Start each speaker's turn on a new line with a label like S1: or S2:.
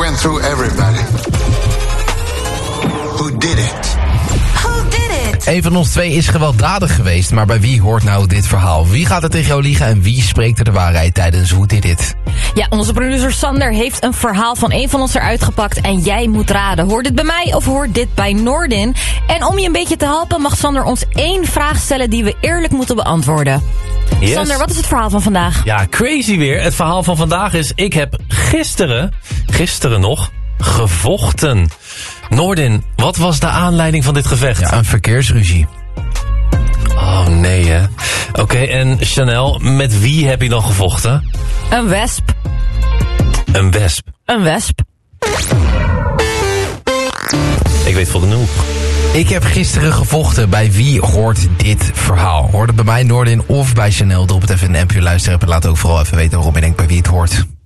S1: went through everybody. Who did it?
S2: Een van ons twee is gewelddadig geweest, maar bij wie hoort nou dit verhaal? Wie gaat er tegen jou liegen en wie spreekt er de waarheid tijdens Who Did It?
S3: Ja, onze producer Sander heeft een verhaal van een van ons eruit gepakt en jij moet raden. Hoort dit bij mij of hoort dit bij Noordin? En om je een beetje te helpen mag Sander ons 1 vraag stellen die we eerlijk moeten beantwoorden. Yes. Sander, wat is het verhaal van vandaag?
S4: Ja, crazy weer. Het verhaal van vandaag is, ik heb gisteren nog, gevochten. Noordin, wat was de aanleiding van dit gevecht?
S2: Ja, een verkeersruzie.
S4: Oh nee hè. Oké, en Chanel, met wie heb je dan gevochten?
S3: Een wesp.
S4: Een wesp?
S3: Een wesp.
S4: Ik weet voor genoeg.
S2: Ik heb gisteren gevochten. Bij wie hoort dit verhaal? Hoort het bij mij, Noordin, of bij Chanel? Drop het even in de MP luisteren en laat ook vooral even weten waarom je denkt bij wie het hoort.